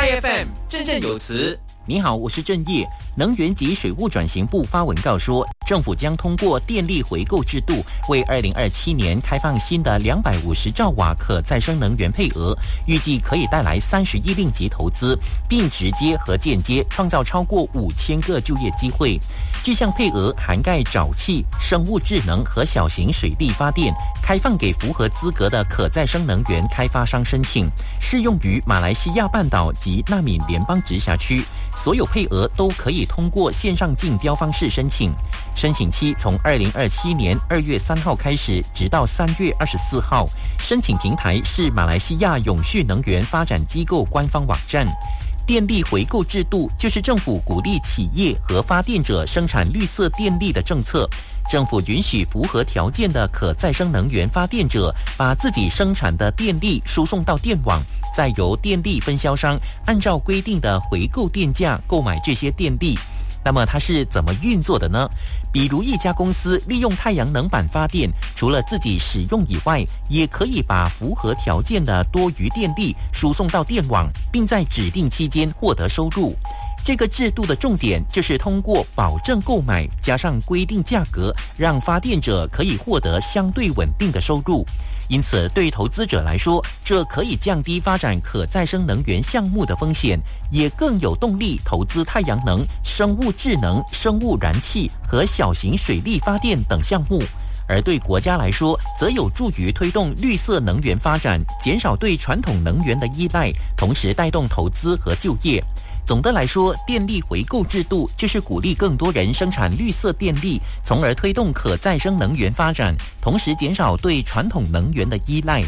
IFM 振振有词。 你好，我是郑业。能源及水务转型部发文告说，政府将通过电力回购制度，为2027年开放新的250兆瓦可再生能源配额，预计可以带来30亿令吉投资，并直接和间接创造超过5000个就业机会。这项配额涵盖沼气、生物智能和小型水力发电，开放给符合资格的可再生能源开发商申请，适用于马来西亚半岛及纳闽联邦直辖区。所有配额都可以通过线上竞标方式申请，申请期从2027年2月3号开始，直到3月24号。申请平台是马来西亚永续能源发展机构官方网站。电力回购制度就是政府鼓励企业和发电者生产绿色电力的政策。政府允许符合条件的可再生能源发电者把自己生产的电力输送到电网，再由电力分销商按照规定的回购电价购买这些电力。那么它是怎么运作的呢？比如一家公司利用太阳能板发电，除了自己使用以外，也可以把符合条件的多余电力输送到电网，并在指定期间获得收入。这个制度的重点就是通过保证购买加上规定价格，让发电者可以获得相对稳定的收入。因此，对投资者来说，这可以降低发展可再生能源项目的风险，也更有动力投资太阳能、生物智能、生物燃气和小型水力发电等项目。而对国家来说，则有助于推动绿色能源发展，减少对传统能源的依赖，同时带动投资和就业。总的来说，电力回购制度就是鼓励更多人生产绿色电力，从而推动可再生能源发展，同时减少对传统能源的依赖。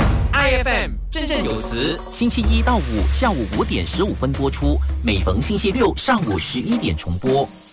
IFM 振振有词， 星期1到5下午5点15分播出，每逢星期六上午11点重播。